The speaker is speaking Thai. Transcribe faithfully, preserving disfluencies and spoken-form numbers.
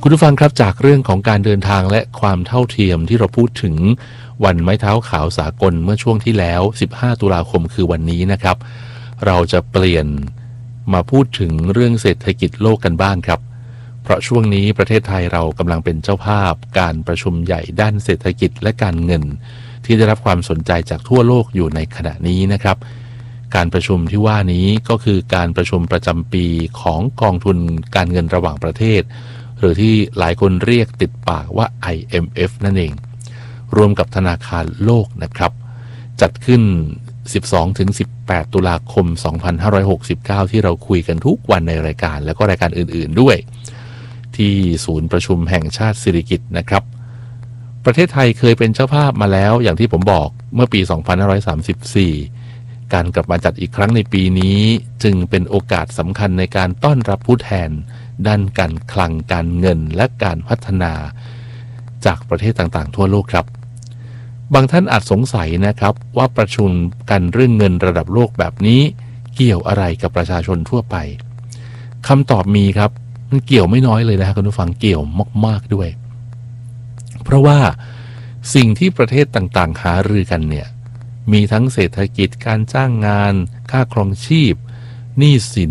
คุณผู้ฟังครับจากเรื่องของการเดินทางและความเท่าเทียมที่เราพูดถึงวันไม้เท้าขาวสากลเมื่อช่วงที่แล้วสิบห้าตุลาคมคือวันนี้นะครับเราจะเปลี่ยนมาพูดถึงเรื่องเศรษฐกิจโลกกันบ้างครับเพราะช่วงนี้ประเทศไทยเรากำลังเป็นเจ้าภาพการประชุมใหญ่ด้านเศรษฐกิจและการเงินที่ได้รับความสนใจจากทั่วโลกอยู่ในขณะนี้นะครับการประชุมที่ว่านี้ก็คือการประชุมประจำปีของกองทุนการเงินระหว่างประเทศหรือที่หลายคนเรียกติดปากว่า ไอ เอ็ม เอฟ นั่นเองรวมกับธนาคารโลกนะครับจัดขึ้น สิบสองถึงสิบแปด ตุลาคม สองพันห้าร้อยหกสิบเก้า ที่เราคุยกันทุกวันในรายการแล้วก็รายการอื่นๆด้วยที่ศูนย์ประชุมแห่งชาติสิริกิติ์นะครับประเทศไทยเคยเป็นเจ้าภาพมาแล้วอย่างที่ผมบอกเมื่อปี สองพันห้าร้อยสามสิบสี่ การกลับมาจัดอีกครั้งในปีนี้จึงเป็นโอกาสสำคัญในการต้อนรับผู้แทนด้านการคลังการเงินและการพัฒนาจากประเทศต่างๆทั่วโลกครับบางท่านอาจสงสัยนะครับว่าประชุมกันเรื่องเงินระดับโลกแบบนี้เกี่ยวอะไรกับประชาชนทั่วไปคำตอบมีครับมันเกี่ยวไม่น้อยเลยนะครับคุณผู้ฟังเกี่ยวมากๆด้วยเพราะว่าสิ่งที่ประเทศต่างๆหารือกันเนี่ยมีทั้งเศรษฐกิจการจ้างงานค่าครองชีพหนี้สิน